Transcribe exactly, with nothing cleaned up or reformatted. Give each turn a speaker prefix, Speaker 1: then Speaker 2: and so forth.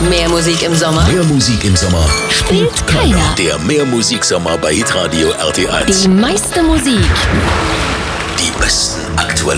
Speaker 1: Mehr Musik im Sommer
Speaker 2: Mehr Musik im Sommer
Speaker 1: spielt keiner.
Speaker 2: Der Mehr Musik Sommer bei Hitradio R T eins.
Speaker 1: Die meiste Musik
Speaker 2: Die besten aktuellen